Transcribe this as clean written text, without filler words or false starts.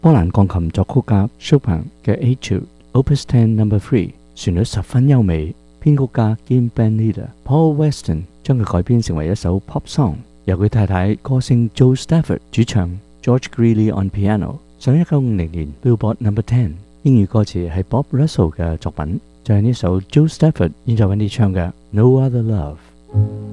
波蘭鋼琴作曲家 Chopin 嘅 Etude、Opus 10 No. 3，旋律十分優美。編曲家兼 bandleader Paul Weston 將佢改編成為一首 pop song， 由佢太太歌星 Joe Stafford 主唱 ，George Greeley on piano， 上1950年 Billboard No. 10。英語歌詞係 Bob Russell 嘅作品，就係呢首 Joe Stafford 現在為你唱嘅《No Other Love》。